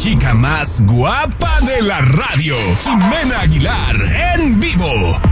chica más guapa de la radio, Jimena Aguilar, en vivo.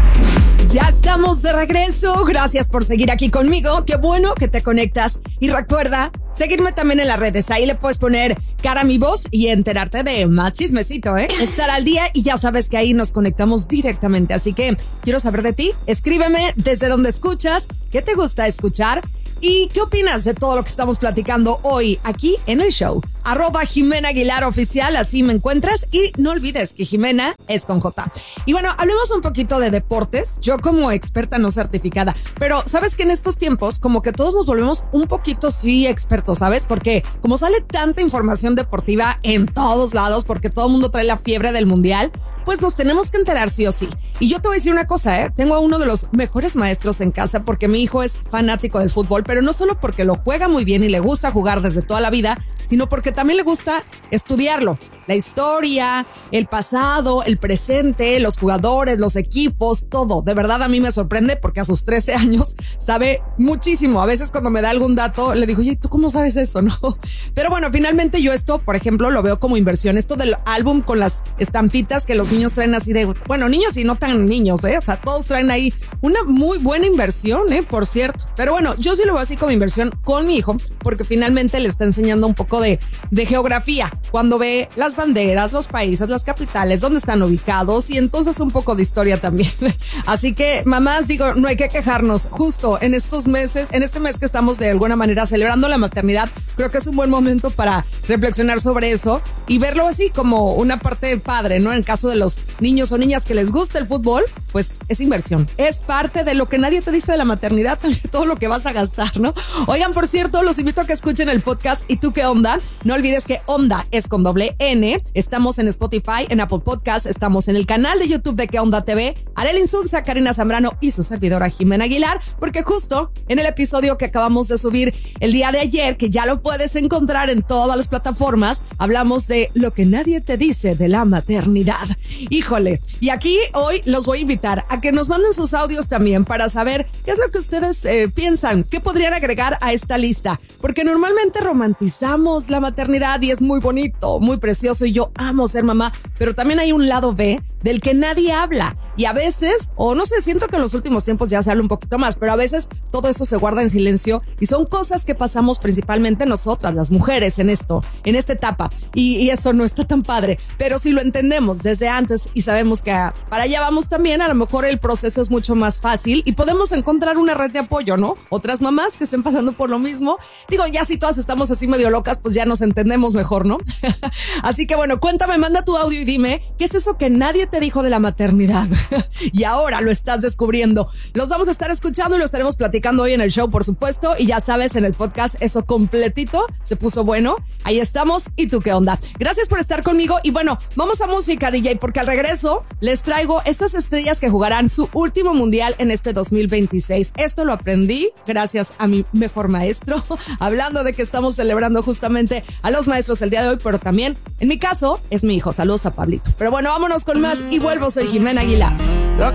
Ya estamos de regreso. Gracias por seguir aquí conmigo. Qué bueno que te conectas. Y recuerda seguirme también en las redes. Ahí le puedes poner cara a mi voz y enterarte de más chismecito, Estar al día y ya sabes que ahí nos conectamos directamente. Así que quiero saber de ti. Escríbeme desde donde escuchas, qué te gusta escuchar y qué opinas de todo lo que estamos platicando hoy aquí en el show. @Jimena Aguilar Oficial, así me encuentras. Y no olvides que Jimena es con J. Y bueno, hablemos un poquito de deportes. Yo como experta no certificada, pero sabes que en estos tiempos como que todos nos volvemos un poquito sí expertos, ¿sabes? Porque como sale tanta información deportiva en todos lados, porque todo el mundo trae la fiebre del mundial, pues nos tenemos que enterar sí o sí. Y yo te voy a decir una cosa, tengo a uno de los mejores maestros en casa porque mi hijo es fanático del fútbol, pero no solo porque lo juega muy bien y le gusta jugar desde toda la vida, sino porque también le gusta estudiarlo. La historia, el pasado, el presente, los jugadores, los equipos, todo. De verdad a mí me sorprende porque a sus 13 años sabe muchísimo. A veces cuando me da algún dato le digo, oye, ¿tú cómo sabes eso? No. Pero bueno, finalmente yo esto, por ejemplo, lo veo como inversión. Esto del álbum con las estampitas que los niños traen así de, bueno, niños y no tan niños, O sea, todos traen ahí una muy buena inversión, por cierto. Pero bueno, yo sí lo veo así como inversión con mi hijo porque finalmente le está enseñando un poco de geografía. Cuando ve las banderas, los países, las capitales, dónde están ubicados y entonces un poco de historia también. Así que, mamás, digo, no hay que quejarnos. Justo en estos meses, en este mes que estamos de alguna manera celebrando la maternidad, creo que es un buen momento para reflexionar sobre eso y verlo así como una parte padre, ¿no? En caso de los niños o niñas que les gusta el fútbol, pues es inversión. Es parte de lo que nadie te dice de la maternidad, todo lo que vas a gastar, ¿no? Oigan, por cierto, los invito a que escuchen el podcast ¿Y tú qué onda? No olvides que onda es con doble N. Estamos en Spotify, en Apple Podcasts, estamos en el canal de YouTube de ¿Qué onda TV? Arely Insunza, Karina Zambrano y su servidora Jimena Aguilar, porque justo en el episodio que acabamos de subir el día de ayer, que ya lo puedes encontrar en todas las plataformas, hablamos de lo que nadie te dice de la maternidad. Híjole, y aquí hoy los voy a invitar a que nos manden sus audios también para saber qué es lo que ustedes piensan, qué podrían agregar a esta lista, porque normalmente romantizamos la maternidad y es muy bonito, muy precioso y yo amo ser mamá, pero también hay un lado B del que nadie habla y a veces, o no sé, siento que en los últimos tiempos ya se habla un poquito más, pero a veces todo esto se guarda en silencio y son cosas que pasamos principalmente nosotras, las mujeres, en esta etapa y eso no está tan padre, pero si lo entendemos desde antes y sabemos que para allá vamos también, a lo mejor el proceso es mucho más fácil y podemos encontrar una red de apoyo, ¿no? Otras mamás que estén pasando por lo mismo, digo, ya si todas estamos así medio locas, pues ya nos entendemos mejor, ¿no? Así que bueno, cuéntame, manda tu audio y dime, ¿qué es eso que nadie te dijo de la maternidad? Y ahora lo estás descubriendo. Los vamos a estar escuchando y lo estaremos platicando hoy en el show, por supuesto, y ya sabes, en el podcast eso completito se puso bueno. Ahí estamos. ¿Y tú qué onda? Gracias por estar conmigo y bueno, vamos a música, DJ, porque al regreso les traigo estas estrellas que jugarán su último mundial en este 2026. Esto lo aprendí gracias a mi mejor maestro, hablando de que estamos celebrando justamente a los maestros el día de hoy, pero también, en mi caso, es mi hijo. Saludos a Pablito. Pero bueno, vámonos con más y vuelvo. Soy Jimena Aguilar.